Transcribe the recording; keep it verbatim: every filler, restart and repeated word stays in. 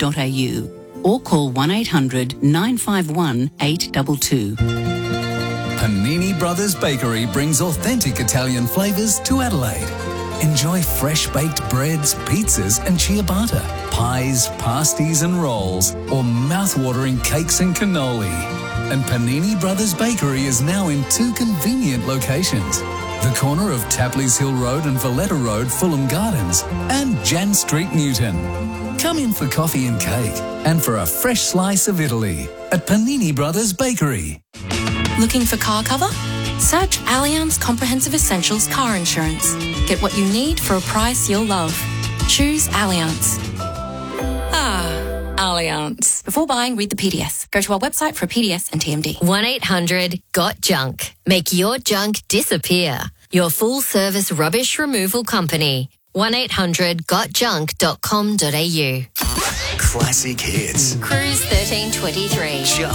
dot a u or call one eight hundred nine five one eight two two. Panini Brothers Bakery brings authentic Italian flavours to Adelaide. Enjoy fresh-baked breads, pizzas and ciabatta, pies, pasties and rolls, or mouth-watering cakes and cannoli. And Panini Brothers Bakery is now in two convenient locations. The corner of Tapley's Hill Road and Valletta Road, Fulham Gardens, and Jan Street, Newton. Come in for coffee and cake and for a fresh slice of Italy at Panini Brothers Bakery. Looking for car cover? Search Allianz Comprehensive Essentials Car Insurance. Get what you need for a price you'll love. Choose Allianz. Ah, Allianz. Before buying, read the P D S. Go to our website for a P D S and T M D. one eight hundred got junk. Make your junk disappear. Your full-service rubbish removal company. one eight hundred got junk dot com dot a u. Classic hits. Cruise thirteen twenty-three. Just